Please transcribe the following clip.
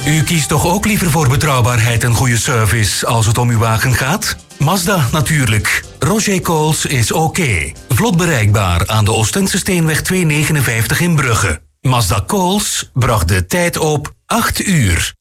U kiest toch ook liever voor betrouwbaarheid en goede service als het om uw wagen gaat? Mazda natuurlijk. Roger Coles is oké. Vlot bereikbaar aan de Oostense Steenweg 259 in Brugge. Mazda Coles bracht de tijd op 8 uur.